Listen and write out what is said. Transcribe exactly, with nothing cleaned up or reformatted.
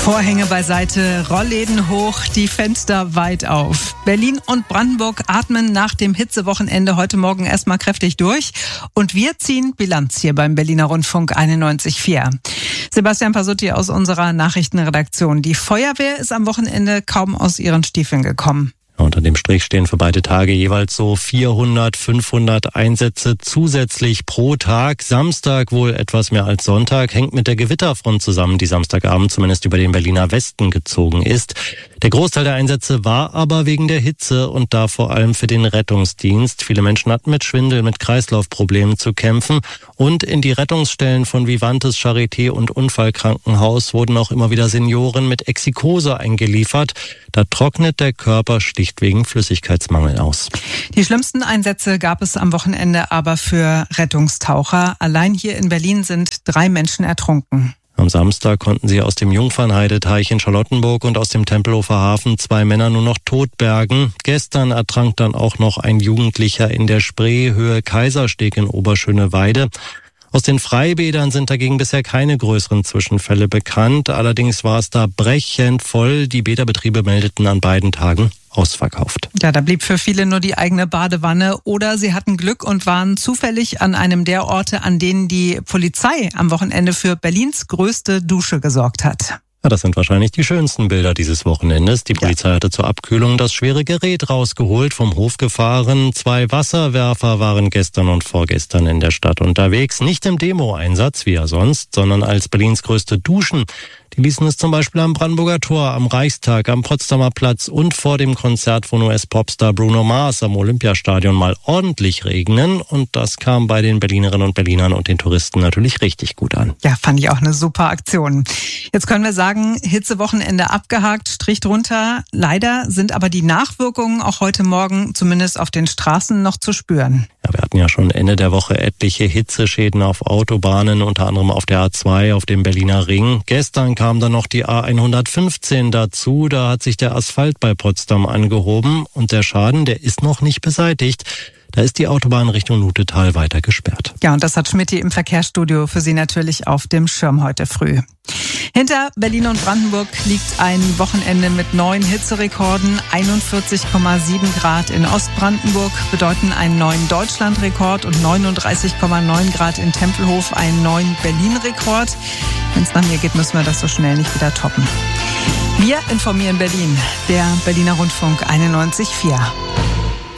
Vorhänge beiseite, Rollläden hoch, die Fenster weit auf. Berlin und Brandenburg atmen nach dem Hitzewochenende heute Morgen erstmal kräftig durch. Und wir ziehen Bilanz hier beim Berliner Rundfunk einundneunzig Komma vier. Sebastian Pasutti aus unserer Nachrichtenredaktion. Die Feuerwehr ist am Wochenende kaum aus ihren Stiefeln gekommen. Unter dem Strich stehen für beide Tage jeweils so vierhundert, fünfhundert Einsätze zusätzlich pro Tag. Samstag wohl etwas mehr als Sonntag, hängt mit der Gewitterfront zusammen, die Samstagabend zumindest über den Berliner Westen gezogen ist. Der Großteil der Einsätze war aber wegen der Hitze und da vor allem für den Rettungsdienst. Viele Menschen hatten mit Schwindel, mit Kreislaufproblemen zu kämpfen. Und in die Rettungsstellen von Vivantes, Charité und Unfallkrankenhaus wurden auch immer wieder Senioren mit Exikose eingeliefert. Da trocknet der Körper schlicht wegen Flüssigkeitsmangel aus. Die schlimmsten Einsätze gab es am Wochenende aber für Rettungstaucher. Allein hier in Berlin sind drei Menschen ertrunken. Am Samstag konnten sie aus dem Jungfernheideteich in Charlottenburg und aus dem Tempelhofer Hafen zwei Männer nur noch tot bergen. Gestern ertrank dann auch noch ein Jugendlicher in der Spree, Höhe Kaisersteg in Oberschöneweide. Aus den Freibädern sind dagegen bisher keine größeren Zwischenfälle bekannt. Allerdings war es da brechend voll. Die Bäderbetriebe meldeten an beiden Tagen ausverkauft. Ja, da blieb für viele nur die eigene Badewanne oder sie hatten Glück und waren zufällig an einem der Orte, an denen die Polizei am Wochenende für Berlins größte Dusche gesorgt hat. Ja, das sind wahrscheinlich die schönsten Bilder dieses Wochenendes. Die Polizei ja. hatte zur Abkühlung das schwere Gerät rausgeholt, vom Hof gefahren. Zwei Wasserwerfer waren gestern und vorgestern in der Stadt unterwegs. Nicht im Demo-Einsatz, wie ja sonst, sondern als Berlins größte Duschen. Die ließen es zum Beispiel am Brandenburger Tor, am Reichstag, am Potsdamer Platz und vor dem Konzert von U S-Popstar Bruno Mars am Olympiastadion mal ordentlich regnen. Und das kam bei den Berlinerinnen und Berlinern und den Touristen natürlich richtig gut an. Ja, fand ich auch eine super Aktion. Jetzt können wir sagen, Hitzewochenende abgehakt, Strich drunter. Leider sind aber die Nachwirkungen auch heute Morgen zumindest auf den Straßen noch zu spüren. Ja, wir hatten ja schon Ende der Woche etliche Hitzeschäden auf Autobahnen, unter anderem auf der A zwei, auf dem Berliner Ring. Gestern kam dann noch die A hundertfünfzehn dazu. Da hat sich der Asphalt bei Potsdam angehoben und der Schaden, der ist noch nicht beseitigt. Da ist die Autobahn Richtung Lutetal weiter gesperrt. Ja, und das hat Schmitty im Verkehrsstudio für Sie natürlich auf dem Schirm heute früh. Hinter Berlin und Brandenburg liegt ein Wochenende mit neuen Hitzerekorden. einundvierzig Komma sieben Grad in Ostbrandenburg bedeuten einen neuen Deutschlandrekord und neununddreißig Komma neun Grad in Tempelhof einen neuen Berlin-Rekord. Wenn es nach mir geht, müssen wir das so schnell nicht wieder toppen. Wir informieren Berlin, der Berliner Rundfunk einundneunzig Komma vier.